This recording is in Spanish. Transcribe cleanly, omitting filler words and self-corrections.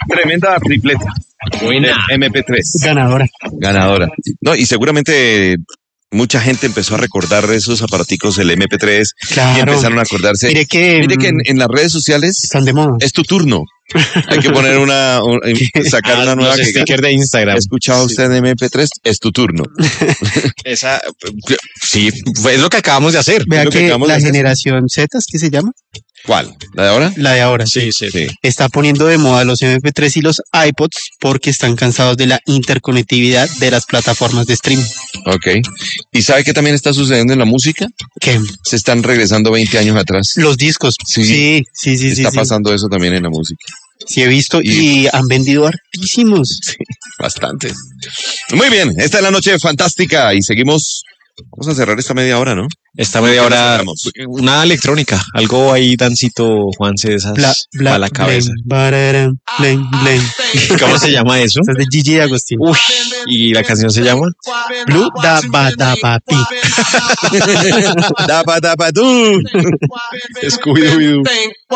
Tremenda tripleta. Buena. MP3. Ganadora. No, y seguramente mucha gente empezó a recordar esos aparaticos, el MP3, Claro. y empezaron a acordarse. Mire que en las redes sociales están de moda. es tu turno. Hay que poner sacar una nueva los stickers de Instagram. ¿Ha escuchado usted de MP3? Es tu turno. Esa, sí, es lo que acabamos de hacer. Vea lo que que acabamos de la hacer. generación Z, ¿qué se llama? ¿Cuál? ¿La de ahora? La de ahora. Sí. Está poniendo de moda los MP3 y los iPods porque están cansados de la interconectividad de las plataformas de streaming. Ok. ¿Y sabe qué también está sucediendo en la música? ¿Qué? Se están regresando 20 años atrás. Los discos. Sí. Sí. Está pasando eso también en la música. Sí, he visto y han vendido hartísimos. Bastantes. Muy bien, esta es la noche fantástica y seguimos. Vamos a cerrar esta media hora, ¿no? Esta media ¿Qué nos hora, cerramos? una electrónica, algo ahí, Dancito, Juanse, de esas para la cabeza. Bararam, blen. ¿Cómo se llama eso? Esta es de Gigi Agustín. Uy, ¿y la canción se llama? Blue da ba da ba pi. Dapa, dapa, tú. Scooby-Doo.